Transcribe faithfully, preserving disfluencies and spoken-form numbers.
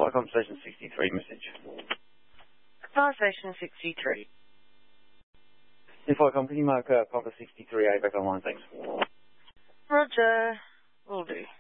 Flycom Station sixty-three message. Fire Station sixty-three. Yeah, Flycom, can you mark uh, Papa sixty-three A back online, thanks. Roger. Will do.